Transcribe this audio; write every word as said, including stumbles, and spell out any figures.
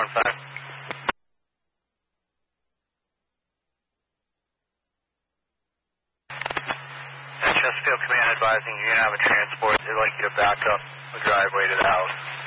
one five. And Chesterfield Command advising you're going to have a transport. They'd like you to back up the driveway to the house.